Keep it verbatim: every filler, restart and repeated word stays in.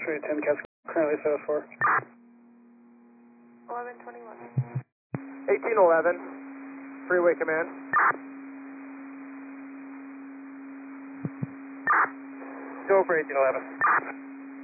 Three ten Cascade, currently set for. eleven twenty-one. eighteen eleven, freeway command. Go for eighteen eleven.